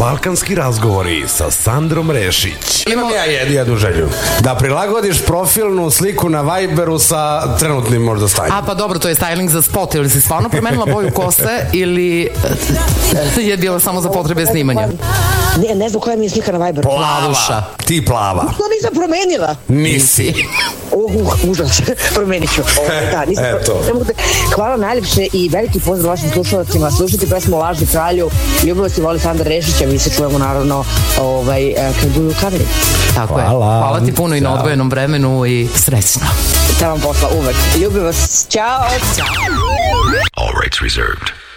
Balkanski razgovori sa Sandrom Rešić. Imam ja jednu želju. Da prilagodiš profilnu sliku na Viberu sa trenutnim možda stanjem. A pa dobro, to je styling za spot. Ili si stvarno promenila boju kose ili je bilo samo za potrebe snimanja? Ne znam koja mi je slika na Viberu. Plava. Ti plava. To nisam promenila. Nisi. Užas, promenit ću. Hvala najljepše i veliki pozdrav vašim slušalacima. Slušajte pesmu Lažni kralju. Ljubav si voli Sandra Rešića. Mi se čujemo naravno kad budu u kameri. Tako je. Hvala ti puno i na odvojenom vremenu i srećno. Šta vam posla uvek. Ljubim vas. Ćao. All rights reserved.